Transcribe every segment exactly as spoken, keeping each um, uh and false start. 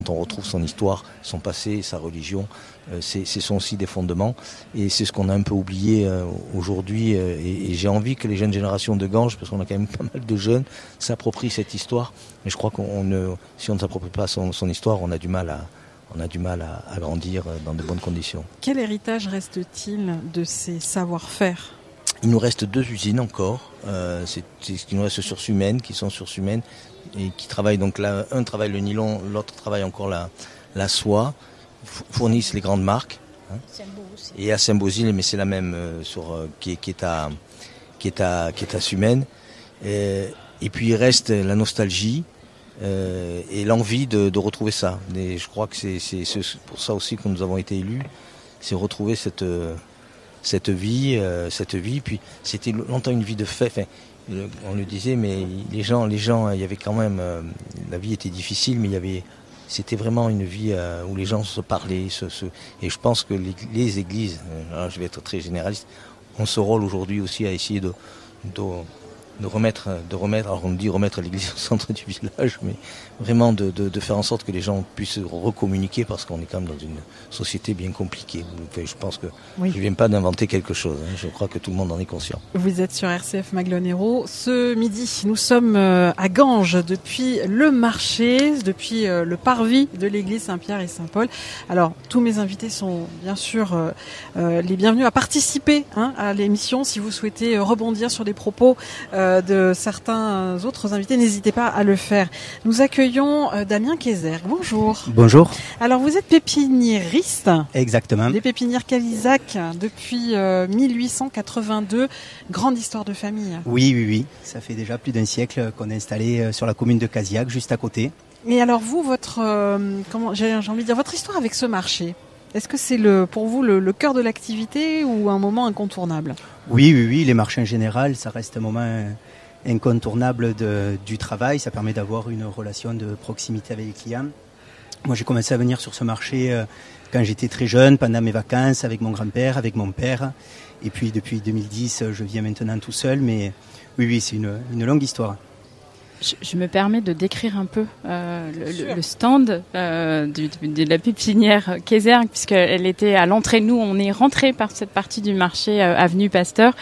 On retrouve son histoire, son passé, sa religion, euh, c'est, ce sont aussi des fondements et c'est ce qu'on a un peu oublié euh, aujourd'hui euh, et, et j'ai envie que les jeunes générations de Ganges, parce qu'on a quand même pas mal de jeunes, s'approprient cette histoire. Mais je crois qu'on ne, si on ne s'approprie pas son, son histoire, on a du mal à, on a du mal à, à grandir dans de bonnes conditions. Quel héritage reste-t-il de ces savoir-faire ? Il nous reste deux usines encore, euh, c'est, c'est ce qui nous reste sur Sumène, qui sont sur Sumène et qui travaillent donc là, un travaille le nylon, l'autre travaille encore la, la soie, fournissent les grandes marques. Hein. Et à Saint-Beauzile, mais c'est la même euh, sur euh, qui, qui est à qui est à qui est à Sumène. Et, et puis il reste la nostalgie euh, et l'envie de, de retrouver ça. Et je crois que c'est, c'est, c'est pour ça aussi que nous avons été élus, c'est retrouver cette euh, cette vie, euh, cette vie. Puis c'était longtemps une vie de fête. Enfin, on le disait, mais les gens, les gens, il y avait quand même, euh, la vie était difficile, mais il y avait, c'était vraiment une vie euh, où les gens se parlaient, se, se, et je pense que les, les églises, euh, je vais être très généraliste, ont ce rôle aujourd'hui aussi à essayer de, de, de remettre, de remettre, alors on dit remettre l'église au centre du village, mais vraiment de, de, de faire en sorte que les gens puissent recommuniquer parce qu'on est quand même dans une société bien compliquée. Enfin, je pense que oui. Je ne viens pas d'inventer quelque chose, hein. Je crois que tout le monde en est conscient. Vous êtes sur R C F Maglone Hérault. Ce midi, nous sommes à Ganges depuis le marché, depuis le parvis de l'église Saint-Pierre et Saint-Paul. Alors, tous mes invités sont bien sûr euh, les bienvenus à participer hein, à l'émission. Si vous souhaitez rebondir sur des propos euh, de certains autres invités, n'hésitez pas à le faire. Nous accueillons euh, Damien Kézergue. Bonjour. Bonjour. Alors, vous êtes pépiniériste. Exactement. Des pépinières Cahuzac depuis euh, mille huit cent quatre-vingt-deux. Grande histoire de famille. Oui, oui, oui. Ça fait déjà plus d'un siècle qu'on est installé sur la commune de Cahuzac, juste à côté. Et alors vous, votre, euh, comment, j'ai, j'ai envie de dire, votre histoire avec ce marché, est-ce que c'est le, pour vous le, le cœur de l'activité ou un moment incontournable ? Oui, oui, oui. Les marchés en général, ça reste un moment incontournable de, du travail. Ça permet d'avoir une relation de proximité avec les clients. Moi, j'ai commencé à venir sur ce marché euh, quand j'étais très jeune, pendant mes vacances, avec mon grand-père, avec mon père. Et puis, depuis deux mille dix, je viens maintenant tout seul. Mais oui, oui, c'est une, une longue histoire. Je, je me permets de décrire un peu euh, le, le stand euh, du, de la pépinière Kézergue, puisqu'elle était à l'entrée. Nous, on est rentré par cette partie du marché euh, avenue Pasteur.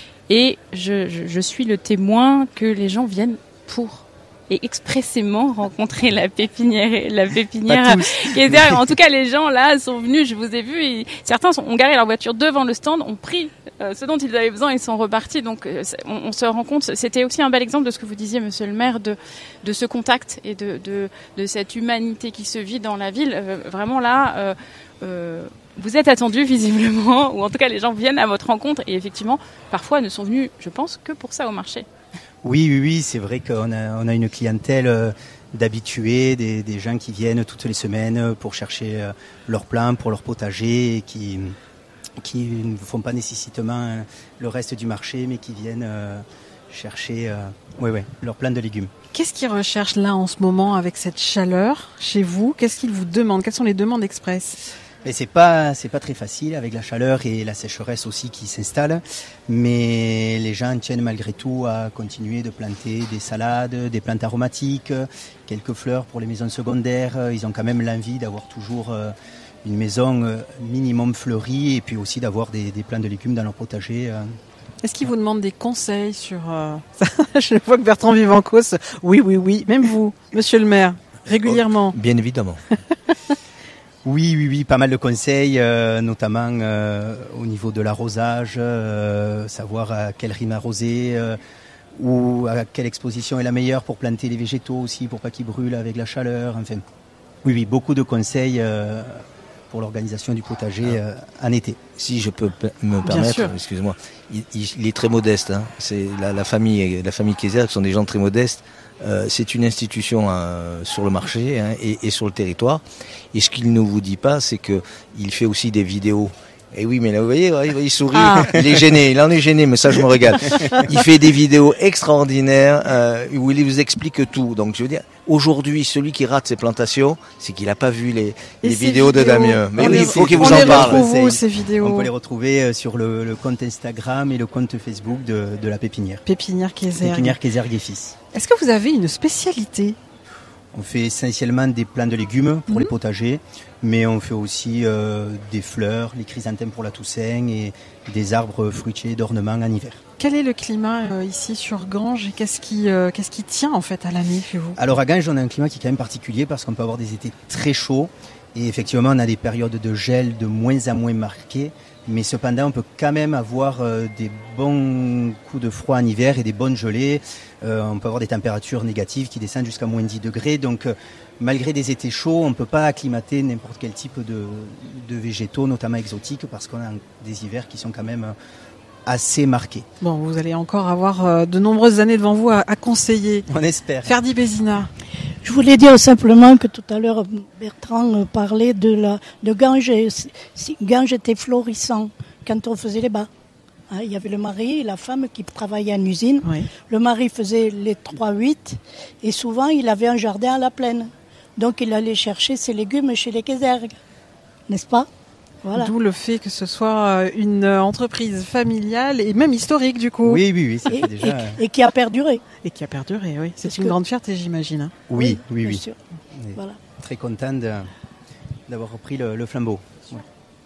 Et je, je, je suis le témoin que les gens viennent pour et expressément rencontrer la pépinière, la pépinière Kézergue. En tout cas, les gens là sont venus, je vous ai vu, et certains sont, ont garé leur voiture devant le stand, ont pris euh, ce dont ils avaient besoin et sont repartis. Donc, euh, on, on se rend compte, c'était aussi un bel exemple de ce que vous disiez, monsieur le maire, de, de ce contact et de, de, de cette humanité qui se vit dans la ville. Euh, vraiment là, euh, euh, vous êtes attendus visiblement, ou en tout cas les gens viennent à votre rencontre et effectivement, parfois ne sont venus, je pense, que pour ça au marché. Oui, oui, oui, c'est vrai qu'on a, on a une clientèle d'habitués, des, des gens qui viennent toutes les semaines pour chercher leur plan pour leur potager et qui, qui ne font pas nécessairement le reste du marché, mais qui viennent chercher euh, ouais, ouais, leur plan de légumes. Qu'est-ce qu'ils recherchent là en ce moment avec cette chaleur chez vous ? Qu'est-ce qu'ils vous demandent ? Quelles sont les demandes express ? Mais c'est pas c'est pas très facile avec la chaleur et la sécheresse aussi qui s'installe, mais les gens tiennent malgré tout à continuer de planter des salades, des plantes aromatiques, quelques fleurs pour les maisons secondaires. Ils ont quand même l'envie d'avoir toujours une maison minimum fleurie et puis aussi d'avoir des, des plants de légumes dans leur potager. Est-ce qu'ils vous demandent des conseils sur euh... Je vois que Bertrand Vivancos, oui, oui, oui, même vous, monsieur le maire, régulièrement. Oh, bien évidemment. Oui, oui, oui, pas mal de conseils, euh, notamment euh, au niveau de l'arrosage, euh, savoir à quel rythme arroser, euh, ou à quelle exposition est la meilleure pour planter les végétaux aussi, pour pas qu'ils brûlent avec la chaleur. Enfin, oui, oui, beaucoup de conseils euh, pour l'organisation du potager euh, en été. Si je peux me permettre, excuse-moi, il, il est très modeste. Hein. C'est la, la famille, la famille Kézergue sont des gens très modestes. Euh, c'est une institution euh, sur le marché hein, et, et sur le territoire. Et ce qu'il ne vous dit pas, c'est que il fait aussi des vidéos. Et oui, mais là, vous voyez, il sourit, ah. Il est gêné, il en est gêné, mais ça, je me régale. Il fait des vidéos extraordinaires euh, où il vous explique tout. Donc, je veux dire, aujourd'hui, celui qui rate ses plantations, c'est qu'il n'a pas vu les, les vidéos, vidéos de Damien. Mais oui, il faut qu'il vous en parle. Où, ces vidéos On peut les retrouver sur le, le compte Instagram et le compte Facebook de, de la pépinière. Pépinière Kézergue. Pépinière Kézergue et Fils. Est-ce que vous avez une spécialité ? On fait essentiellement des plants de légumes pour mmh. les potagers, mais on fait aussi euh, des fleurs, les chrysanthèmes pour la Toussaint et des arbres fruitiers d'ornement en hiver. Quel est le climat euh, ici sur Ganges et qu'est-ce qui, euh, qu'est-ce qui tient en fait à l'année chez vous? Alors à Ganges, on a un climat qui est quand même particulier parce qu'on peut avoir des étés très chauds et effectivement on a des périodes de gel de moins en moins marquées. Mais cependant, on peut quand même avoir euh, des bons coups de froid en hiver et des bonnes gelées. Euh, on peut avoir des températures négatives qui descendent jusqu'à moins dix degrés. Donc, euh, malgré des étés chauds, on ne peut pas acclimater n'importe quel type de, de végétaux, notamment exotiques, parce qu'on a des hivers qui sont quand même assez marqués. Bon, vous allez encore avoir euh, de nombreuses années devant vous à, à conseiller. On espère. Ferdi Bézina. Je voulais dire simplement que tout à l'heure, Bertrand parlait de, la, de Ganges. Si Ganges était florissant quand on faisait les bas. Hein, il y avait le mari et la femme qui travaillaient en usine. Oui. Le mari faisait les trois huit et souvent il avait un jardin à la plaine. Donc il allait chercher ses légumes chez les Kézergues. N'est-ce pas? Voilà. D'où le fait que ce soit une entreprise familiale et même historique du coup. Oui, oui, oui, ça Et, fait déjà... et, et qui a perduré. Et qui a perduré, oui. C'est Parce une que- grande fierté, j'imagine. Oui, oui, bien oui. sûr. On est Voilà. Très content de, d'avoir repris le, le flambeau. Ouais.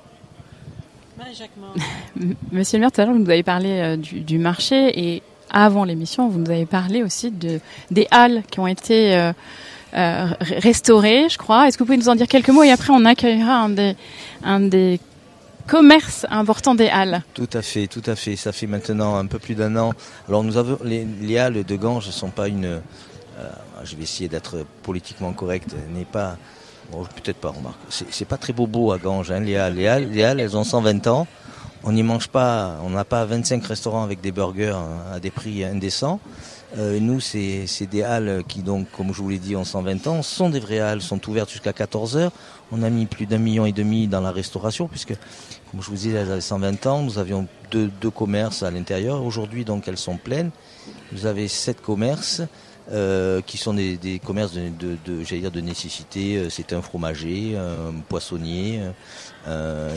M- Monsieur le maire, tout à l'heure, vous nous avez parlé euh, du, du marché et avant l'émission, vous nous avez parlé aussi de, des halles qui ont été euh, euh, r- restaurées, je crois. Est-ce que vous pouvez nous en dire quelques mots et après on accueillera un des, un des commerces importants des halles. Tout à fait, tout à fait. Ça fait maintenant un peu plus d'un an. Alors nous avons les, les halles de Ganges ne sont pas une. Euh, je vais essayer d'être politiquement correct. N'est pas. Bon, peut-être pas, remarque. C'est, c'est pas très bobo à Ganges, hein, les halles. Les halles, les halles, elles ont cent vingt ans. On n'y mange pas. On n'a pas vingt-cinq restaurants avec des burgers à des prix indécents. Euh, nous, c'est, c'est des halles qui, donc, comme je vous l'ai dit, ont cent vingt ans, sont des vraies halles, sont ouvertes jusqu'à quatorze heures. On a mis plus d'un million et demi dans la restauration, puisque, comme je vous disais, elles avaient cent vingt ans. Nous avions deux, deux commerces à l'intérieur. Aujourd'hui, donc, elles sont pleines. Vous avez sept commerces, euh, qui sont des, des commerces de, de, de, j'allais dire, de nécessité. C'est un fromager, un poissonnier, euh,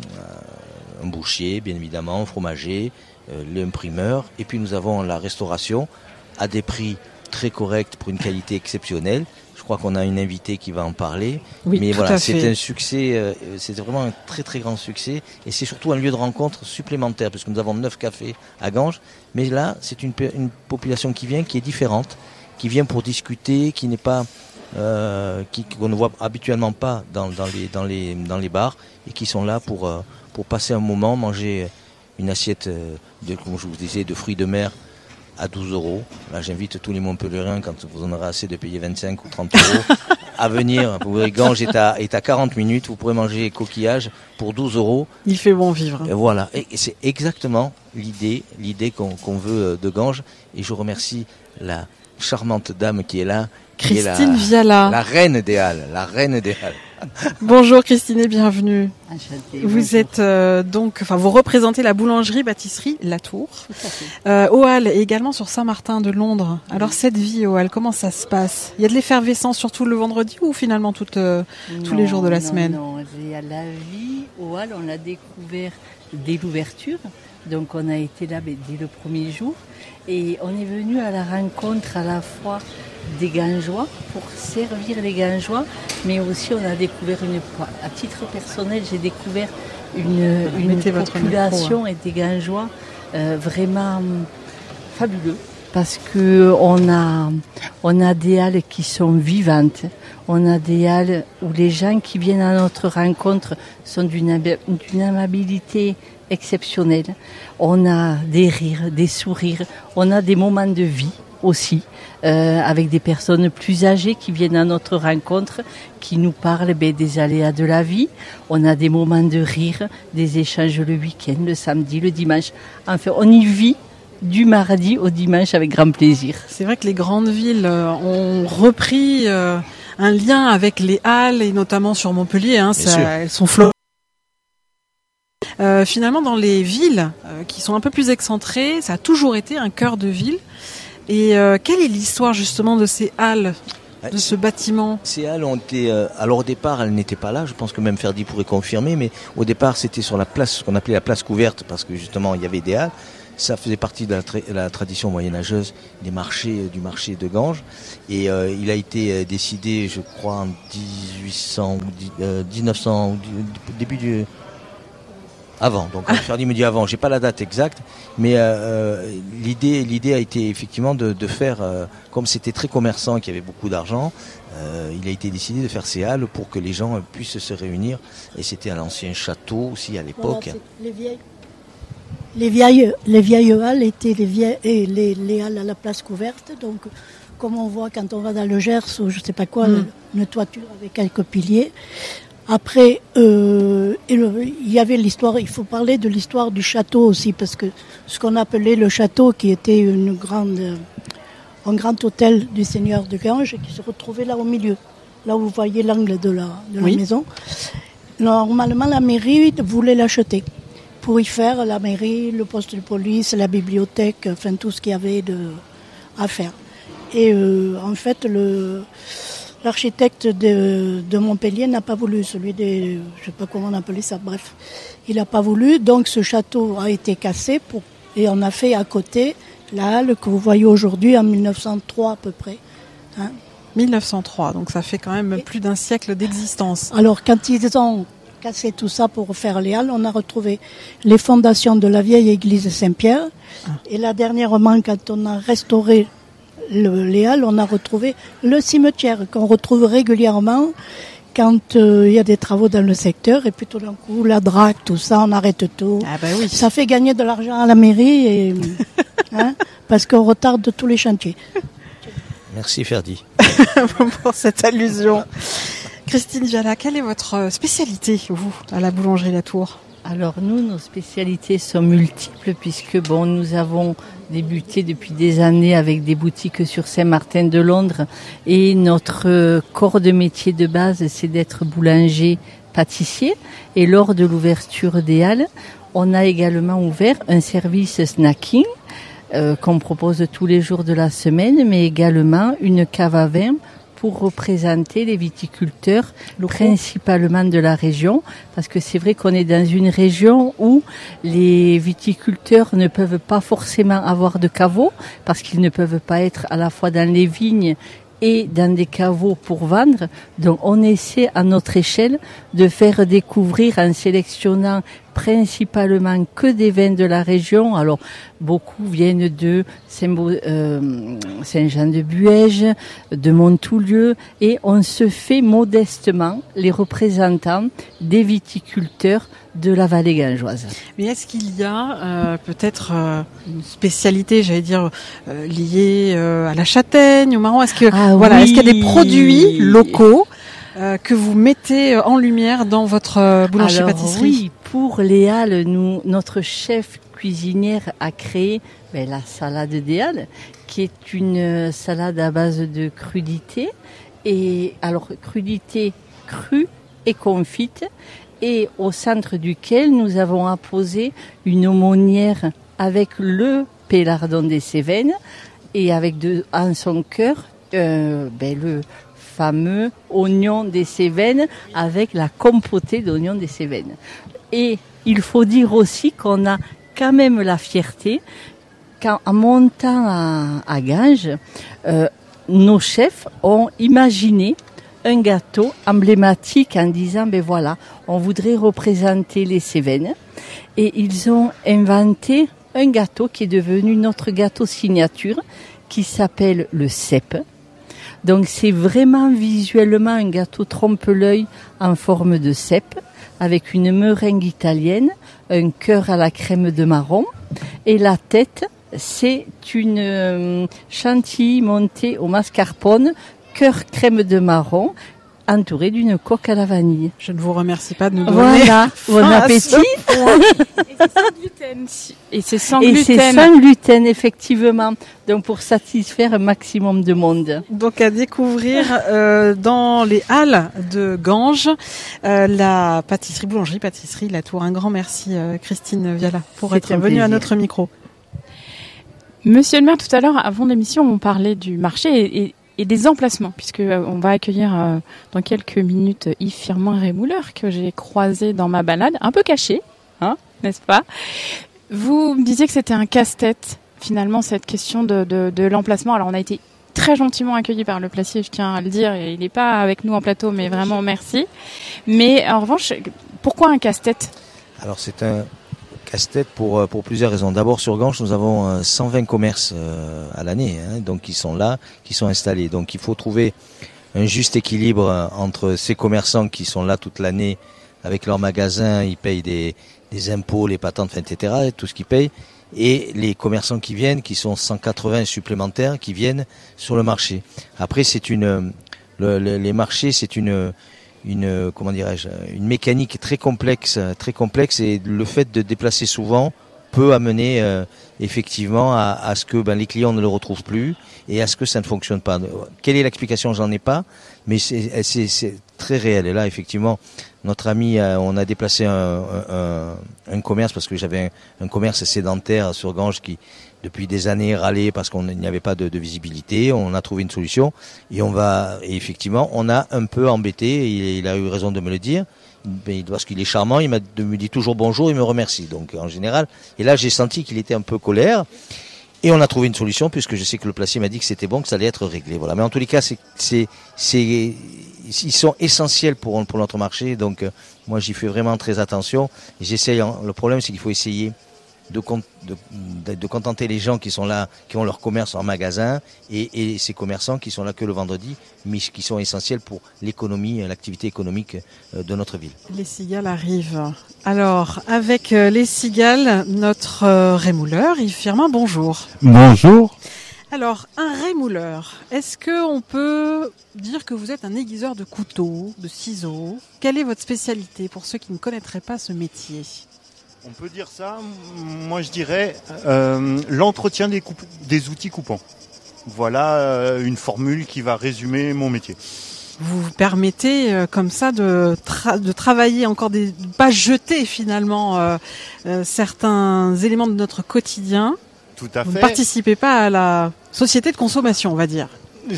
un boucher, bien évidemment, un fromager, euh, l'imprimeur. Et puis, nous avons la restauration, à des prix très corrects pour une qualité exceptionnelle. Je crois qu'on a une invitée qui va en parler. Oui, mais tout voilà, à c'est fait. un succès, euh, c'était vraiment un très très grand succès. Et c'est surtout un lieu de rencontre supplémentaire, parce que nous avons neuf cafés à Ganges. Mais là, c'est une, une population qui vient, qui est différente, qui vient pour discuter, qui n'est pas, euh, qui, qu'on ne voit habituellement pas dans, dans, les, dans, les, dans les bars, et qui sont là pour, euh, pour passer un moment, manger une assiette de, comme je vous disais, de fruits de mer à douze euros. Là, j'invite tous les Montpelliérains, quand vous en aurez assez de payer vingt-cinq ou trente euros, à venir. Vous verrez, Ganges est à, est à quarante minutes. Vous pourrez manger coquillages pour douze euros. Il fait bon vivre. Et voilà. Et c'est exactement l'idée, l'idée qu'on, qu'on veut de Ganges. Et je remercie la charmante dame qui est là. Qui est Christine la, Viala. la reine des halles. La reine des halles. Bonjour Christine et bienvenue. Enchantée, Vous bonjour. êtes euh, donc, enfin, vous représentez la boulangerie-pâtisserie La Tour, Tout à fait. euh, aux Halles et également sur Saint-Martin de Londres. Alors cette vie aux Halles, comment ça se passe? Il y a de l'effervescence surtout le vendredi ou finalement toute, euh, tous les jours de la non, semaine? Non, il y a la vie au Hall, on l'a découvert dès l'ouverture. Donc on a été là ben, dès le premier jour. Et on est venu à la rencontre à la fois des Gangeois pour servir les Gangeois, mais aussi on a découvert une... À titre personnel, j'ai découvert une, une Mettez votre population et des Gangeois euh, vraiment hum, fabuleux. Parce que on a, on a des halles qui sont vivantes. On a des halles où les gens qui viennent à notre rencontre sont d'une, ab- d'une amabilité exceptionnelle. On a des rires, des sourires. On a des moments de vie aussi, euh, avec des personnes plus âgées qui viennent à notre rencontre, qui nous parlent ben, des aléas de la vie. On a des moments de rire, des échanges le week-end, le samedi, le dimanche. Enfin, on y vit du mardi au dimanche avec grand plaisir. C'est vrai que les grandes villes euh, ont repris euh, un lien avec les Halles et notamment sur Montpellier. Hein, ça, sûr. elles sont flot. Euh, finalement, dans les villes euh, qui sont un peu plus excentrées, ça a toujours été un cœur de ville. Et euh, quelle est l'histoire justement de ces halles, de ce bâtiment? Ces halles ont été, euh, alors au départ, elles n'étaient pas là. Je pense que même Ferdi pourrait confirmer, mais au départ, c'était sur la place, ce qu'on appelait la place couverte, parce que justement, il y avait des halles. ça faisait partie de la, tra- la tradition moyenâgeuse des marchés, du marché de Ganges. Et euh, il a été décidé, je crois, en dix-huit cents ou dix-neuf cents, début du... Avant, donc Ferdi me dit avant, j'ai pas la date exacte, mais euh, l'idée, l'idée a été effectivement de, de faire, euh, comme c'était très commerçant et qu'il y avait beaucoup d'argent, euh, il a été décidé de faire ces halles pour que les gens puissent se réunir. Et c'était à l'ancien château aussi à l'époque. Voilà, les vieilles, les vieilles, les vieilles halles étaient les vieilles et les, les halles à la place couverte. Donc, comme on voit quand on va dans le Gers ou je sais pas quoi, mmh. une toiture avec quelques piliers. Après, euh, il y avait l'histoire, il faut parler de l'histoire du château aussi, parce que ce qu'on appelait le château, qui était une grande, un grand hôtel du seigneur de Ganges, qui se retrouvait là au milieu, là où vous voyez l'angle de la, de oui. la maison. Normalement, la mairie voulait l'acheter pour y faire la mairie, le poste de police, la bibliothèque, enfin tout ce qu'il y avait de, à faire. Et euh, en fait, le... L'architecte de, de Montpellier n'a pas voulu, celui des, je sais pas comment on appelait ça, bref, il n'a pas voulu, donc ce château a été cassé pour, et on a fait à côté la halle que vous voyez aujourd'hui en mille neuf cent trois à peu près. Hein. mille neuf cent trois, donc ça fait quand même et, plus d'un siècle d'existence. Alors quand ils ont cassé tout ça pour faire les halles, on a retrouvé les fondations de la vieille église Saint-Pierre, ah. et là dernièrement quand on a restauré Le, les halles, on a retrouvé le cimetière qu'on retrouve régulièrement quand euh, il y a des travaux dans le secteur et puis tout d'un coup la drague, tout ça, on arrête tout. Ah ben oui. Ça fait gagner de l'argent à la mairie et, hein, parce qu'on retarde tous les chantiers. Merci Ferdi pour cette allusion. Christine Viala, quelle est votre spécialité, vous, à la boulangerie La Tour ? Alors nous, nos spécialités sont multiples puisque bon, nous avons débuté depuis des années avec des boutiques sur Saint-Martin de Londres et notre corps de métier de base, c'est d'être boulanger, pâtissier. Et lors de l'ouverture des halles, on a également ouvert un service snacking euh, qu'on propose tous les jours de la semaine, mais également une cave à vin pour représenter les viticulteurs locaux, principalement de la région, parce que c'est vrai qu'on est dans une région où les viticulteurs ne peuvent pas forcément avoir de caveaux, parce qu'ils ne peuvent pas être à la fois dans les vignes et dans des caveaux pour vendre. Donc on essaie à notre échelle de faire découvrir en sélectionnant principalement que des vins de la région. Alors beaucoup viennent de Saint-Jean-de-Buège, de Montoulieu, et on se fait modestement les représentants des viticulteurs de la vallée gangeoise. Mais est-ce qu'il y a euh, peut-être euh, une spécialité, j'allais dire, euh, liée euh, à la châtaigne, au marron ? Est-ce que ah, voilà, oui. est-ce qu'il y a des produits locaux euh, que vous mettez en lumière dans votre euh, boulangerie-pâtisserie ? Oui, pour les halles, nous, notre chef cuisinière a créé ben, la salade des halles, qui est une salade à base de crudité, et alors crudité crue et confite, et au centre duquel nous avons apposé une aumônière avec le pélardon des Cévennes et avec de, en son cœur euh, ben, le fameux oignon des Cévennes avec la compotée d'oignon des Cévennes. Et il faut dire aussi qu'on a quand même la fierté qu'en montant à, à Ganges, euh, nos chefs ont imaginé un gâteau emblématique en disant, ben voilà, on voudrait représenter les Cévennes. Et ils ont inventé un gâteau qui est devenu notre gâteau signature, qui s'appelle le cèpe. Donc c'est vraiment visuellement un gâteau trompe-l'œil en forme de cèpe, avec une meringue italienne, un cœur à la crème de marron, et la tête, c'est une euh, chantilly montée au mascarpone, cœur crème de marron, entourée d'une coque à la vanille. Je ne vous remercie pas de nous donner. Voilà, bon appétit. Et c'est sans Et gluten. c'est sans gluten, effectivement. Donc pour satisfaire un maximum de monde. Donc à découvrir euh, dans les halles de Ganges, euh, la pâtisserie, boulangerie, pâtisserie La Tour. Un grand merci euh, Christine Viala pour C'est être un venue plaisir. à notre micro. Monsieur le maire, tout à l'heure, avant l'émission, on parlait du marché et, et, et des emplacements, puisque euh, on va accueillir euh, dans quelques minutes Yves Firmin Rémouleur, que j'ai croisé dans ma balade, un peu caché, hein, n'est-ce pas ? Vous me disiez que c'était un casse-tête, finalement, cette question de, de, de l'emplacement. Alors, on a été très gentiment accueillis par le placier, je tiens à le dire, et il n'est pas avec nous en plateau, mais vraiment merci. Mais en revanche, pourquoi un casse-tête ? Alors, c'est un casse-tête pour, pour plusieurs raisons. D'abord, sur Ganges, nous avons cent vingt commerces euh, à l'année, hein, donc qui sont là, qui sont installés. Donc, il faut trouver un juste équilibre entre ces commerçants qui sont là toute l'année avec leurs magasins, ils payent des, des impôts, les patentes, et cetera, tout ce qu'ils payent, et les commerçants qui viennent, qui sont cent quatre-vingts supplémentaires, qui viennent sur le marché. Après, c'est une, le, le, les marchés, c'est une, une, comment dirais-je, une mécanique très complexe, très complexe, et le fait de déplacer souvent peut amener euh, effectivement à, à ce que ben, les clients ne le retrouvent plus et à ce que ça ne fonctionne pas. Quelle est l'explication ? J'en ai pas, mais c'est, c'est, c'est très réel. Et là, effectivement, notre ami, euh, on a déplacé un, un, un commerce parce que j'avais un, un commerce sédentaire sur Ganges qui, depuis des années, râlait parce qu'il n'y avait pas de, de visibilité. On a trouvé une solution et on va, et effectivement, on a un peu embêté. Il, il a eu raison de me le dire. Parce qu'il est charmant, il m'a, me dit toujours bonjour, il me remercie. Donc en général, et là j'ai senti qu'il était un peu colère. Et on a trouvé une solution puisque je sais que le placier m'a dit que c'était bon, que ça allait être réglé. Voilà. Mais en tous les cas, c'est, c'est, c'est, ils sont essentiels pour pour notre marché. Donc euh, moi j'y fais vraiment très attention. Et j'essaye. Le problème c'est qu'il faut essayer de, de, de contenter les gens qui sont là, qui ont leur commerce en magasin, et, et ces commerçants qui sont là que le vendredi, mais qui sont essentiels pour l'économie, l'activité économique de notre ville. Les cigales arrivent. Alors, avec les cigales, notre rémouleur, Yves Firmin, bonjour. Bonjour. Alors, un rémouleur, est-ce qu'on peut dire que vous êtes un aiguiseur de couteaux, de ciseaux ? Quelle est votre spécialité pour ceux qui ne connaîtraient pas ce métier ? On peut dire ça, moi je dirais euh, l'entretien des, coupe- des outils coupants. Voilà euh, une formule qui va résumer mon métier. Vous vous permettez euh, comme ça de, tra- de travailler encore, des, de pas jeter finalement euh, euh, certains éléments de notre quotidien. Tout à Vous fait. ne participez pas à la société de consommation, on va dire.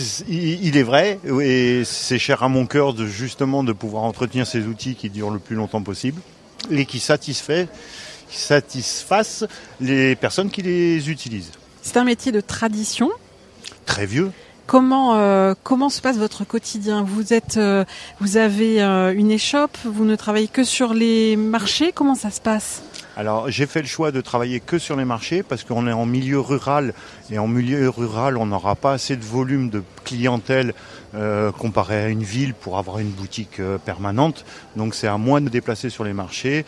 Il, il est vrai, et c'est cher à mon cœur de justement de pouvoir entretenir ces outils qui durent le plus longtemps possible et qui satisfait, qui satisfassent les personnes qui les utilisent. C'est un métier de tradition. Très vieux. Comment euh, comment se passe votre quotidien ? Vous êtes, euh, vous avez euh, une échoppe, vous ne travaillez que sur les marchés. Comment ça se passe ? Alors j'ai fait le choix de travailler que sur les marchés parce qu'on est en milieu rural et en milieu rural on n'aura pas assez de volume de clientèle euh, comparé à une ville pour avoir une boutique euh, permanente. Donc c'est à moi de me déplacer sur les marchés.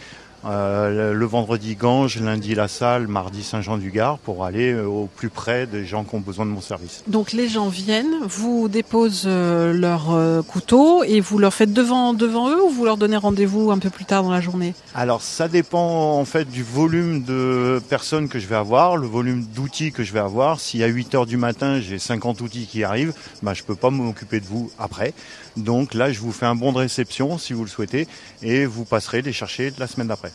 Euh, le vendredi Ganges, lundi La Salle, mardi Saint-Jean-du-Gard pour aller euh, au plus près des gens qui ont besoin de mon service. Donc les gens viennent, vous déposent euh, leur euh, couteau et vous leur faites devant devant eux ou vous leur donnez rendez-vous un peu plus tard dans la journée ? Alors ça dépend en fait du volume de personnes que je vais avoir, le volume d'outils que je vais avoir. Si à huit heures du matin j'ai cinquante outils qui arrivent, bah, je peux pas m'occuper de vous après. Donc là je vous fais un bon de réception si vous le souhaitez et vous passerez les chercher la semaine d'après.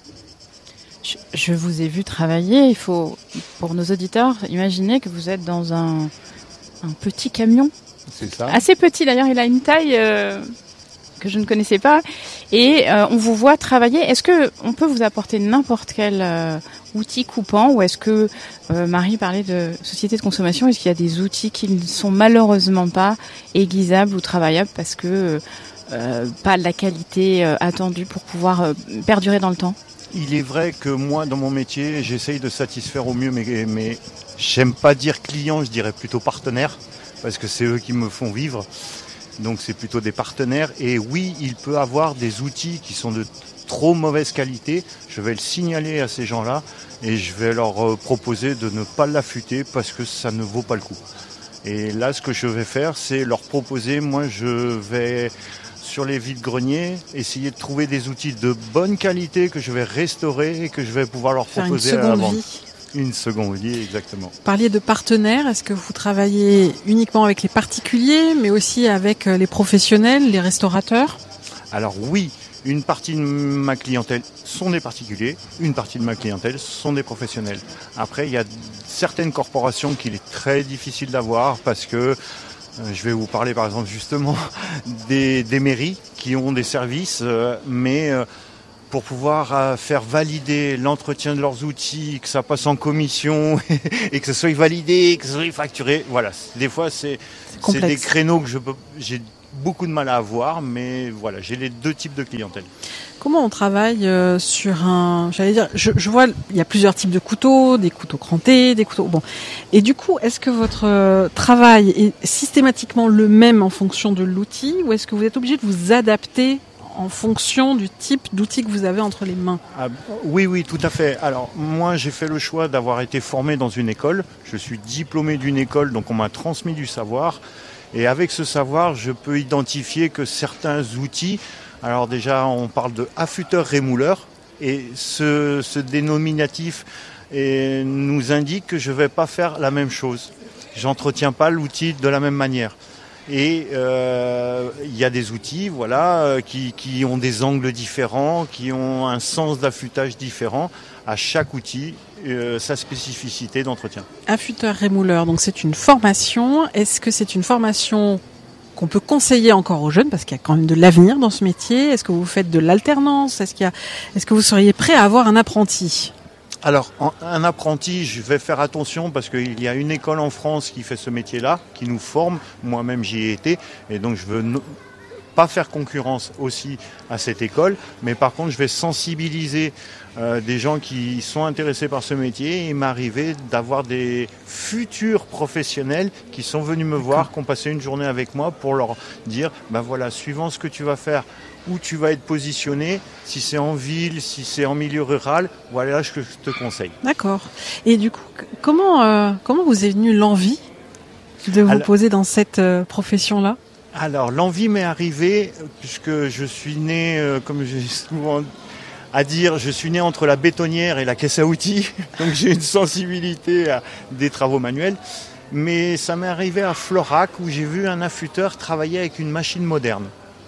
Je, je vous ai vu travailler. Il faut, pour nos auditeurs, imaginer que vous êtes dans un, un petit camion. C'est ça. Assez petit d'ailleurs, il a une taille euh, que je ne connaissais pas. Et euh, on vous voit travailler. Est-ce que on peut vous apporter n'importe quel euh, outil coupant ou est-ce que euh, Marie parlait de société de consommation ? Est-ce qu'il y a des outils qui ne sont malheureusement pas aiguisables ou travaillables parce que euh, pas de la qualité euh, attendue pour pouvoir euh, perdurer dans le temps ? Il est vrai que moi, dans mon métier, j'essaye de satisfaire au mieux mes, mes j'aime pas dire clients, je dirais plutôt partenaires, parce que c'est eux qui me font vivre. Donc c'est plutôt des partenaires. Et oui, il peut avoir des outils qui sont de trop mauvaise qualité. Je vais le signaler à ces gens-là et je vais leur proposer de ne pas l'affûter parce que ça ne vaut pas le coup. Et là, ce que je vais faire, c'est leur proposer, moi je vais... sur les vides-greniers, essayer de trouver des outils de bonne qualité que je vais restaurer et que je vais pouvoir leur Faire proposer une seconde à la vente. vie. Une seconde vie, exactement. Vous parliez de partenaires. Est-ce que vous travaillez uniquement avec les particuliers, mais aussi avec les professionnels, les restaurateurs ? Alors oui, une partie de ma clientèle sont des particuliers, une partie de ma clientèle sont des professionnels. Après, il y a certaines corporations qu'il est très difficile d'avoir parce que je vais vous parler par exemple justement des, des mairies qui ont des services, euh, mais euh, pour pouvoir euh, faire valider l'entretien de leurs outils, que ça passe en commission et que ça soit validé, que ça soit facturé. Voilà, des fois c'est, c'est, c'est des créneaux que je peux, j'ai beaucoup de mal à avoir, mais voilà, j'ai les deux types de clientèle. Comment on travaille euh, sur un, j'allais dire, je, je vois, il y a plusieurs types de couteaux, des couteaux crantés, des couteaux, bon. Et du coup, est-ce que votre euh, travail est systématiquement le même en fonction de l'outil, ou est-ce que vous êtes obligé de vous adapter en fonction du type d'outil que vous avez entre les mains? Ah, oui, oui, tout à fait. Alors, moi, j'ai fait le choix d'avoir été formé dans une école. Je suis diplômé d'une école, donc on m'a transmis du savoir. Et avec ce savoir, je peux identifier que certains outils, alors déjà, on parle de affûteur rémouleur, et ce, ce dénominatif et, nous indique que je ne vais pas faire la même chose. J'entretiens pas l'outil de la même manière. Et il euh, y a des outils, voilà, qui, qui ont des angles différents, qui ont un sens d'affûtage différent. À chaque outil, euh, sa spécificité d'entretien. Affûteur rémouleur, donc c'est une formation. Est-ce que c'est une formation qu'on peut conseiller encore aux jeunes, parce qu'il y a quand même de l'avenir dans ce métier? Est-ce que vous faites de l'alternance? Est-ce qu'il y a, est-ce que vous seriez prêt à avoir un apprenti? Alors, un apprenti, je vais faire attention parce qu'il y a une école en France qui fait ce métier-là, qui nous forme. Moi-même, j'y ai été, et donc je veux no- pas faire concurrence aussi à cette école, mais par contre, je vais sensibiliser euh, des gens qui sont intéressés par ce métier et m'arriver d'avoir des futurs professionnels qui sont venus me voir, qui ont passé une journée avec moi pour leur dire, ben voilà, suivant ce que tu vas faire, où tu vas être positionné, si c'est en ville, si c'est en milieu rural, voilà ce que je te conseille. D'accord. Et du coup, comment euh, comment vous est venue l'envie de vous Alors, poser dans cette euh, profession-là? Alors, l'envie m'est arrivée puisque je suis né, euh, comme j'ai souvent à dire, je suis né entre la bétonnière et la caisse à outils, donc j'ai une sensibilité à des travaux manuels. Mais ça m'est arrivé à Florac où j'ai vu un affûteur travailler avec une machine moderne.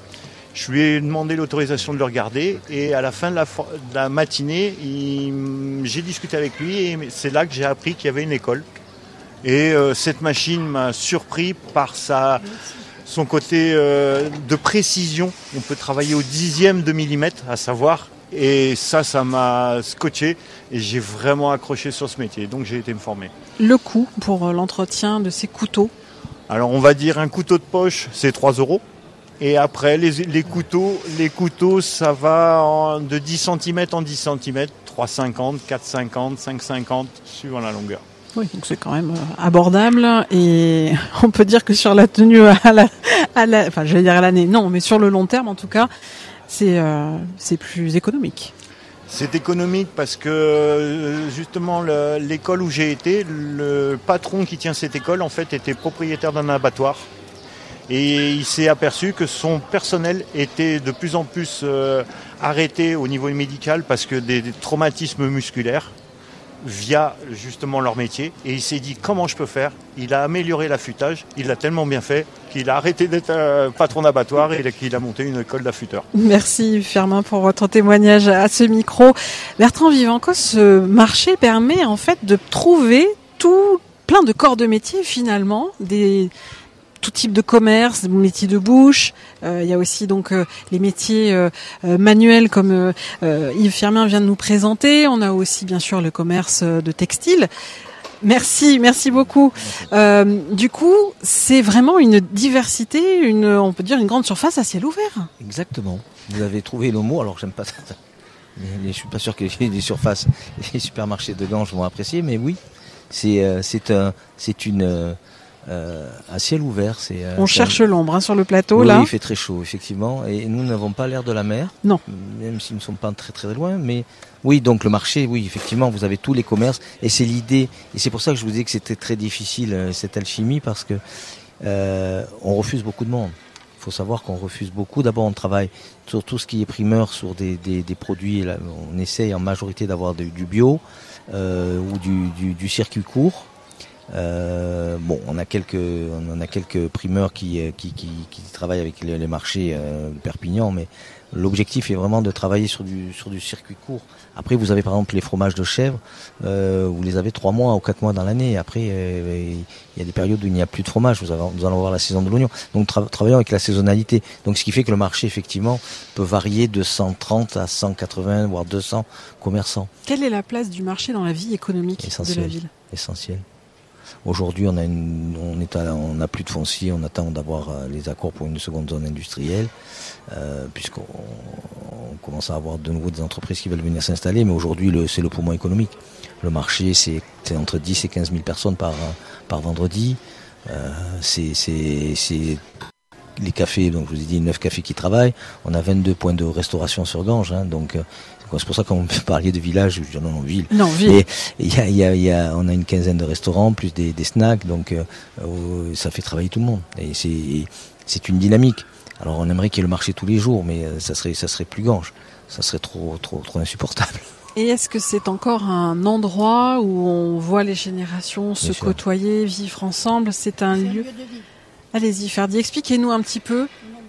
Je lui ai demandé l'autorisation de le regarder et à la fin de la, de la matinée, il, j'ai discuté avec lui et c'est là que j'ai appris qu'il y avait une école. Et euh, cette machine m'a surpris par sa, son côté euh, de précision. On peut travailler au dixième de millimètre, à savoir. Et ça, ça m'a scotché et j'ai vraiment accroché sur ce métier. Donc j'ai été me former. Le coût pour l'entretien de ces couteaux? Alors on va dire un couteau de poche, c'est trois euros. Et après, les, les couteaux, les couteaux, ça va en, de dix centimètres en dix centimètres, trois virgule cinquante, quatre virgule cinquante, cinq virgule cinquante, suivant la longueur. Oui, donc c'est quand même abordable et on peut dire que sur la tenue à la, à la enfin, je vais dire à l'année, non, mais sur le long terme, en tout cas, c'est, euh, c'est plus économique. C'est économique parce que justement le, l'école où j'ai été, le patron qui tient cette école, en fait, était propriétaire d'un abattoir. Et il s'est aperçu que son personnel était de plus en plus euh, arrêté au niveau médical parce que des, des traumatismes musculaires via justement leur métier. Et il s'est dit comment je peux faire. Il a amélioré l'affûtage. Il l'a tellement bien fait qu'il a arrêté d'être euh, patron d'abattoir et qu'il a monté une école d'affûteurs. Merci Firmin pour votre témoignage à ce micro. Bertrand Vivanco, ce marché permet en fait de trouver tout plein de corps de métier finalement, des tout type de commerce, métiers de bouche. Euh, il y a aussi donc euh, les métiers euh, euh, manuels comme euh, euh, Yves Firmin vient de nous présenter. On a aussi bien sûr le commerce de textile. Merci, merci beaucoup. Euh, du coup, c'est vraiment une diversité, une, on peut dire une grande surface à ciel ouvert. Exactement. Vous avez trouvé le mot. Alors j'aime pas ça. Mais je suis pas sûr que les surfaces, les supermarchés de Ganges vont apprécier, mais oui, c'est euh, c'est un, c'est une euh, Euh, à ciel ouvert, c'est. Euh, On c'est cherche un... l'ombre hein, sur le plateau oui, là. Oui, il fait très chaud effectivement, et nous n'avons pas l'air de la mer. Non. Même si nous ne sommes pas très très loin, mais oui, donc le marché, oui, effectivement, vous avez tous les commerces, et c'est l'idée, et c'est pour ça que je vous dis que c'était très difficile cette alchimie parce que euh, on refuse beaucoup de monde. Il faut savoir qu'on refuse beaucoup. D'abord, on travaille sur tout ce qui est primeur, sur des, des, des produits. Là, on essaye en majorité d'avoir du, du bio euh, ou du, du, du circuit court. Euh, bon, on a quelques, on a quelques primeurs qui, qui, qui, qui travaillent avec les, les marchés euh, de Perpignan, mais l'objectif est vraiment de travailler sur du, sur du circuit court. Après, vous avez par exemple les fromages de chèvre, euh, vous les avez trois mois ou quatre mois dans l'année. Après, euh, il y a des périodes où il n'y a plus de fromage. Vous, avez, vous allez avoir la saison de l'oignon. Donc, tra- travaillons avec la saisonnalité. Donc, ce qui fait que le marché, effectivement, peut varier de cent trente à cent quatre-vingts, voire deux cents commerçants. Quelle est la place du marché dans la vie économique Essentiel. de la ville ? Essentiel. Aujourd'hui, on a une, on est à, on n'a plus de foncier, on attend d'avoir euh, les accords pour une seconde zone industrielle, euh, puisqu'on on commence à avoir de nouveau des entreprises qui veulent venir s'installer. Mais aujourd'hui, le, c'est le poumon économique. Le marché, c'est, c'est entre dix et quinze mille personnes par par vendredi. Euh, c'est, c'est, c'est les cafés. Donc, je vous ai dit neuf cafés qui travaillent. On a vingt-deux points de restauration sur Ganges. Hein, donc euh, c'est pour ça qu'on parlait de village, je dis non, non, ville. Non, ville. Et il y a, il y a, il y a, on a une quinzaine de restaurants, plus des, des snacks, donc euh, euh, ça fait travailler tout le monde. Et c'est, et c'est une dynamique. Alors on aimerait qu'il y ait le marché tous les jours, mais euh, ça serait, ça serait plus Ganges. Ça serait trop, trop, trop insupportable. Et est-ce que c'est encore un endroit où on voit les générations Bien se sûr. côtoyer, vivre ensemble ? C'est un C'est un lieu. lieu de vie. Allez-y, Ferdi, expliquez-nous un petit peu.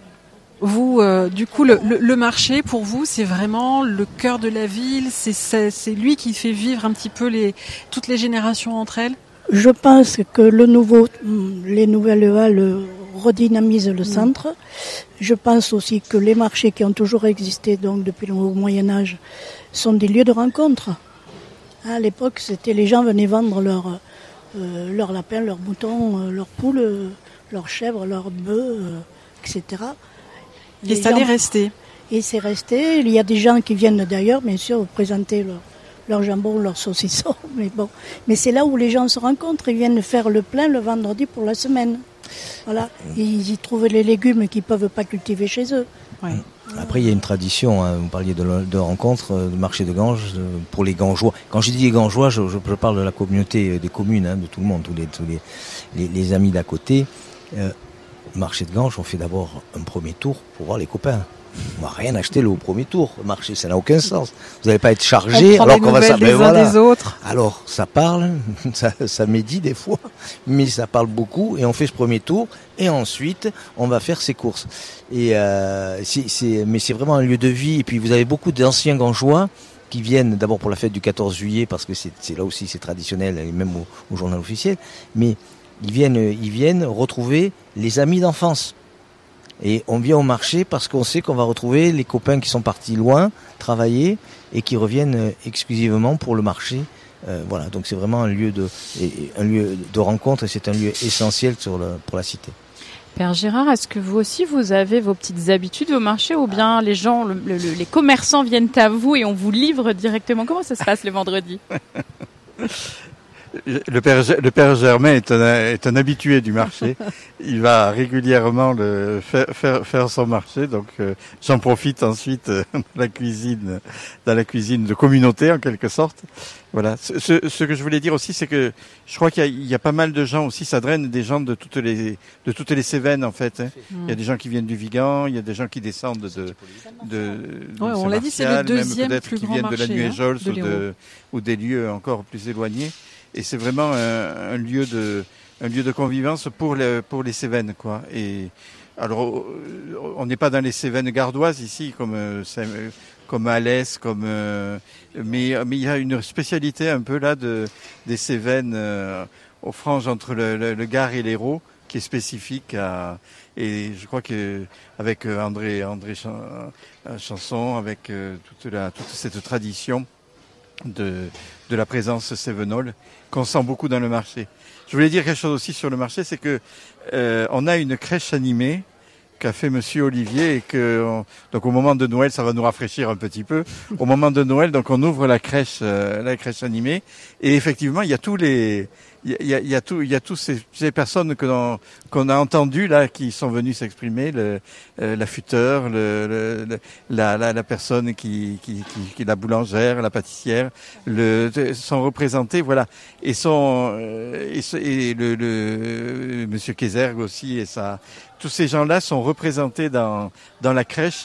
Vous, euh, du coup, le, le, le marché, pour vous, c'est vraiment le cœur de la ville. C'est, c'est, c'est lui qui fait vivre un petit peu les, toutes les générations entre elles. Je pense que le nouveau, les nouvelles halles redynamisent le centre. Je pense aussi que les marchés qui ont toujours existé donc depuis le Moyen-Âge sont des lieux de rencontre. À l'époque, c'était les gens venaient vendre leurs euh, leurs lapins, leurs moutons, euh, leurs poules, euh, leurs chèvres, leurs bœufs, euh, et cetera. Et Les ça gens- allait rester. Et c'est resté. Il y a des gens qui viennent d'ailleurs, bien sûr, présenter leur, leur jambon, leur saucisson. Mais bon, mais c'est là où les gens se rencontrent. Ils viennent faire le plein le vendredi pour la semaine. Voilà. Ils y trouvent les légumes qu'ils peuvent pas cultiver chez eux. Ouais. Après, il y a une tradition, hein, vous parliez de, de rencontres, euh, de marché de Ganges, euh, pour les Gangeois. Quand je dis les Gangeois, je, je, je parle de la communauté euh, des communes, hein, de tout le monde, tous les, tous les, les, les amis d'à côté. Euh, marché de Ganges, on fait d'abord un premier tour pour voir les copains. On va rien acheter le premier tour. Le marché, ça n'a aucun sens. Vous n'allez pas être chargé On prend alors des qu'on va nouvelles s'appeler. des uns Voilà. des autres. Alors, ça parle, ça, ça médit des fois, mais ça parle beaucoup et on fait ce premier tour et ensuite on va faire ses courses. Et euh, c'est, c'est, mais c'est vraiment un lieu de vie. Et puis vous avez beaucoup d'anciens Gangeois qui viennent d'abord pour la fête du quatorze juillet parce que c'est, c'est là aussi c'est traditionnel et même au, au journal officiel. Mais ils viennent, ils viennent retrouver les amis d'enfance. Et on vient au marché parce qu'on sait qu'on va retrouver les copains qui sont partis loin, travailler, et qui reviennent euh, exclusivement pour le marché. Euh, voilà, donc c'est vraiment un lieu de, et- et un lieu de rencontre et c'est un lieu essentiel sur le, pour la cité. Père Gérard, est-ce que vous aussi vous avez vos petites habitudes au marché ou bien les gens, le- le- les commerçants viennent à vous et on vous livre directement ? Comment ça se passe le vendredi ? Le père, le père Germain est un, est un habitué du marché. Il va régulièrement le faire, faire, faire son marché. Donc, euh, j'en profite ensuite euh, dans la cuisine, dans la cuisine de communauté en quelque sorte. Voilà. Ce, ce, ce que je voulais dire aussi, c'est que je crois qu'il y a, il y a pas mal de gens aussi. Ça draine des gens de toutes les, de toutes les Cévennes en fait. Hein. Il y a des gens qui viennent du Vigan, il y a des gens qui descendent de, de, de Ouais, on l'a dit, c'est le Saint-Martial, même deuxième peut-être plus qui grand viennent de la marché, Nuéjols hein, de ou, de, ou des lieux encore plus éloignés. Et c'est vraiment un, un lieu de un lieu de convivence pour les pour les Cévennes quoi. Et alors on n'est pas dans les Cévennes gardoises ici comme euh, comme à Alès, comme euh, mais mais il y a une spécialité un peu là de des Cévennes euh, aux franges entre le, le, le Gard et l'Hérault qui est spécifique à et je crois que avec André André Chanson avec euh, toute la toute cette tradition de de la présence cévenole qu'on sent beaucoup dans le marché. Je voulais dire quelque chose aussi sur le marché, c'est que euh, on a une crèche animée qu'a fait Monsieur Olivier et que on, donc au moment de Noël, ça va nous rafraîchir un petit peu. Au moment de Noël, donc on ouvre la crèche, euh, la crèche animée et effectivement il y a tous les il y a, il y a tout, il y a tous ces, ces personnes que l'on, qu'on a entendues là, qui sont venues s'exprimer, le, euh, la futeur, le, le, le, la, la, la personne qui, qui, qui, qui, la boulangère, la pâtissière, le, sont représentés, voilà, et sont, euh, et, et le, le Monsieur Kézergue aussi et ça, tous ces gens-là sont représentés dans, dans la crèche.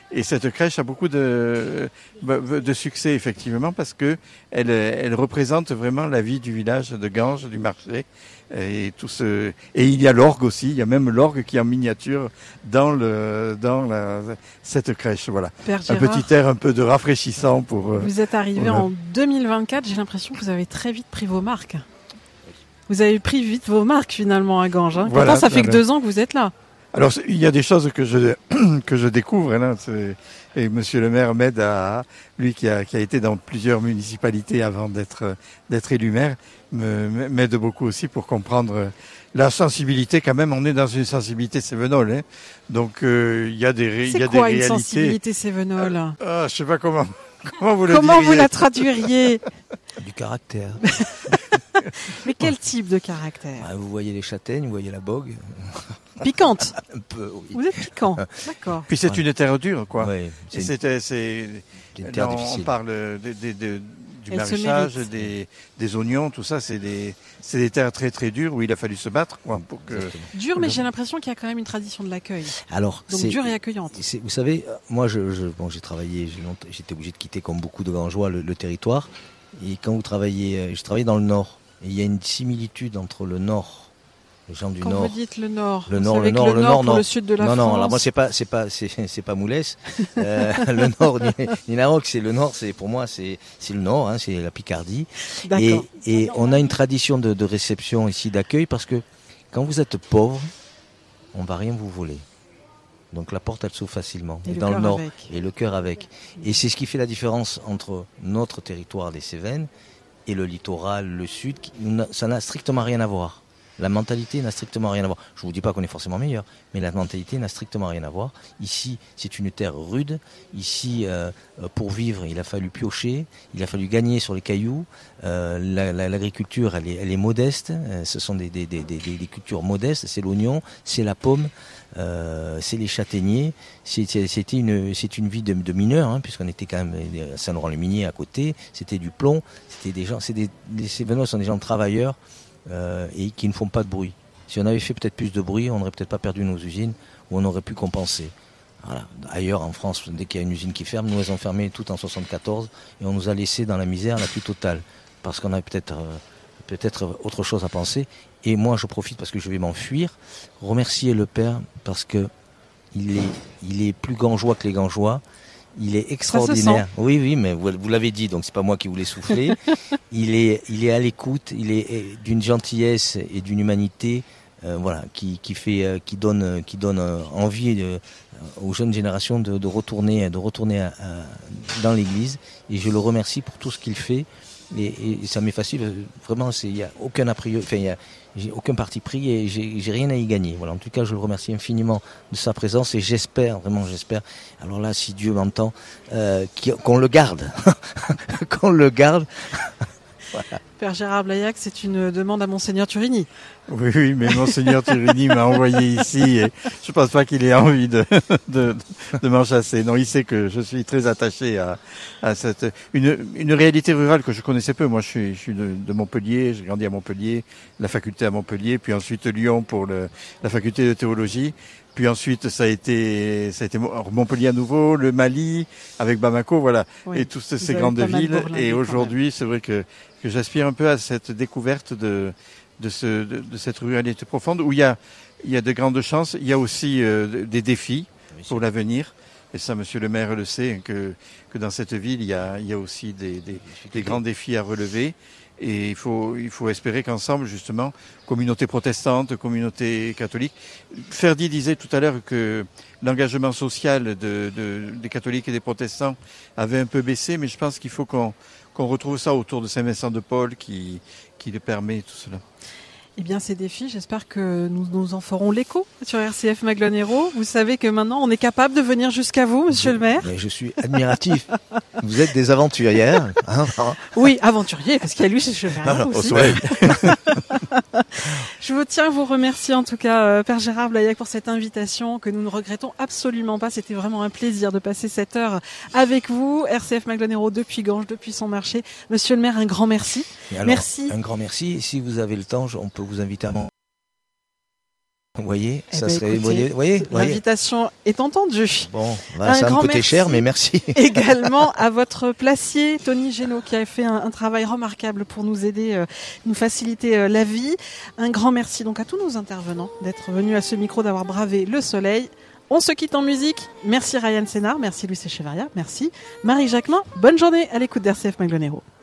Et cette crèche a beaucoup de, de succès, effectivement, parce que elle, elle représente vraiment la vie du village de Ganges, du marché. Et, tout ce... et il y a l'orgue aussi, il y a même l'orgue qui est en miniature dans, le, dans la, cette crèche. Voilà. Père un Gérard, petit air un peu de rafraîchissant pour... Vous êtes arrivé voilà. en deux mille vingt-quatre, j'ai l'impression que vous avez très vite pris vos marques. Vous avez pris vite vos marques finalement à Ganges. Hein. Voilà, Pourtant, ça fait voilà. que deux ans que vous êtes là. Alors, il y a des choses que je, que je découvre, là, et monsieur le maire m'aide à, lui qui a, qui a été dans plusieurs municipalités avant d'être, d'être élu maire, me, m'aide beaucoup aussi pour comprendre la sensibilité. Quand même, on est dans une sensibilité cévenole, hein. Donc, euh, il y a des, il y a C'est quoi des une réalités. sensibilité cévenole? Ah, ah, je sais pas comment, comment vous le Comment diriez. vous la traduiriez? Du caractère. Mais quel type de caractère? Ah, vous voyez les châtaignes, vous voyez la bogue. Piquante. Un peu, oui. Vous êtes piquant. D'accord. Puis c'est Ouais. une terre dure, quoi. Ouais, Et c'est une, c'est, c'est, c'est une terre là, on difficile. parle de, de, de, du Elle se maraîchage, mérite. des, des oignons, tout ça, c'est des, c'est des terres très très dures où il a fallu se battre, quoi, pour que. Exactement. Dur, mais j'ai l'impression qu'il y a quand même une tradition de l'accueil. Alors, Donc c'est, dure et accueillante. c'est- vous savez, euh, moi, je, je, bon, j'ai travaillé, j'ai longtemps- j'étais obligé de quitter, comme beaucoup de Gangeois, le, le territoire. Et quand vous travaillez, euh, je travaillais dans le Nord. Et il y a une similitude entre le Nord, les gens du Quand Nord. vous dites le Nord, Le vous Nord, savez le que Nord, le le Nord Nord, pour non. le sud de la non, France. non, alors moi c'est pas, c'est pas, c'est, c'est pas Moulès. Euh, le Nord, ni, ni Larocque, c'est le Nord, c'est pour moi, c'est, c'est le Nord, hein, c'est la Picardie. Et, D'accord. et on a une tradition de, de réception ici, d'accueil, parce que quand vous êtes pauvre, on va rien vous voler. Donc la porte, elle s'ouvre facilement. Et le dans le cœur Nord, avec. et le cœur avec. Et c'est ce qui fait la différence entre notre territoire des Cévennes et le littoral, le sud. Qui, ça n'a strictement rien à voir. La mentalité n'a strictement rien à voir. Je vous dis pas qu'on est forcément meilleur, mais la mentalité n'a strictement rien à voir. Ici, c'est une terre rude. Ici, euh, pour vivre, il a fallu piocher, il a fallu gagner sur les cailloux. Euh, la, la, l'agriculture, elle est, elle est modeste. Euh, ce sont des, des, des, des, des cultures modestes. C'est l'oignon, c'est la pomme, euh, c'est les châtaigniers. C'est, c'était une, c'est une vie de, de mineur, hein, puisqu'on était quand même à Saint-Laurent-le-Minier à côté. C'était du plomb. C'était des gens, c'est des, les Cévennois sont des gens travailleurs. Euh, et qui ne font pas de bruit. Si on avait fait peut-être plus de bruit, on n'aurait peut-être pas perdu nos usines, ou on aurait pu compenser. Voilà. Ailleurs, en France, dès qu'il y a une usine qui ferme, nous elles ont fermé tout en soixante-quatorze, et on nous a laissé dans la misère la plus totale, parce qu'on avait peut-être, euh, peut-être autre chose à penser. Et moi, je profite, parce que je vais m'enfuir, remercier le père, parce que il est, il est plus gangeois que les gangeois. Il est extraordinaire. Oui, oui, mais vous, vous l'avez dit, donc c'est pas moi qui voulais souffler. il est, il est à l'écoute. Il est d'une gentillesse et d'une humanité, euh, voilà, qui, qui fait, euh, qui donne, qui donne euh, envie de, aux jeunes générations de, de retourner, de retourner à, à, dans l'Église. Et je le remercie pour tout ce qu'il fait. Et, et ça m'est facile. Vraiment, c'est, il y a aucun a priori, enfin, il y a, j'ai aucun parti pris et j'ai, j'ai rien à y gagner. Voilà. En tout cas, je le remercie infiniment de sa présence et j'espère, vraiment, j'espère. Alors là, si Dieu m'entend, euh, qu'on le garde, qu'on le garde. Voilà. Père Gérard Blaillac, c'est une demande à Monseigneur Turini. Oui, oui, mais Monseigneur Turini m'a envoyé ici et je pense pas qu'il ait envie de, de, de m'en chasser. Non, il sait que je suis très attaché à, à cette, une, une réalité rurale que je connaissais peu. Moi, je suis, je suis de, de Montpellier, j'ai grandi à Montpellier, la faculté à Montpellier, puis ensuite Lyon pour le, la faculté de théologie. Puis ensuite, ça a été, ça a été Montpellier à nouveau, le Mali, avec Bamako, voilà, Oui, et toutes ces vous avez grandes pas mal villes. bourlingué Et quand aujourd'hui, c'est vrai que, que j'aspire un peu à cette découverte de, de, ce, de, de cette ruralité profonde où il y a, il y a de grandes chances. Il y a aussi euh, des défis pour l'avenir. Et ça, monsieur le maire le sait, que, que dans cette ville, il y a, il y a aussi des, des, des grands défis à relever. Et il faut, il faut espérer qu'ensemble, justement, communauté protestante, communauté catholique. Ferdi disait tout à l'heure que l'engagement social de, de, des catholiques et des protestants avait un peu baissé, mais je pense qu'il faut qu'on, qu'on retrouve ça autour de Saint-Vincent de Paul qui, qui le permet, tout cela. Eh bien, ces défis, j'espère que nous, nous en ferons l'écho sur R C F Magloire Hérault. Vous savez que maintenant, on est capable de venir jusqu'à vous, monsieur le maire. Mais je suis admiratif. Vous êtes des aventurières. Hein, hein. Oui, aventurier, parce qu'il y a lui, c'est cheval aussi. Ouais. Je vous tiens à vous remercier en tout cas, euh, Père Gérard Blaillac, pour cette invitation que nous ne regrettons absolument pas. C'était vraiment un plaisir de passer cette heure avec vous. R C F Magloire Hérault depuis Ganges, depuis son marché. Monsieur le maire, un grand merci. Alors, merci. Un grand merci. Si vous avez le temps, on peut vous inviter à Vous voyez, Eh ça ben, serait, écoutez, vous voyez, vous voyez, vous voyez. L'invitation est entendue. Bon, Un bah, ça va grand me coûter merci cher, mais merci. également à votre placier, Tony Génaud, qui a fait un, un travail remarquable pour nous aider, euh, nous faciliter euh, la vie. Un grand merci donc à tous nos intervenants d'être venus à ce micro, d'avoir bravé le soleil. On se quitte en musique. Merci Ryan Sénard, merci Lucie Chevaria, merci Marie Jacquemin. Bonne journée à l'écoute d'R C F Maglonero.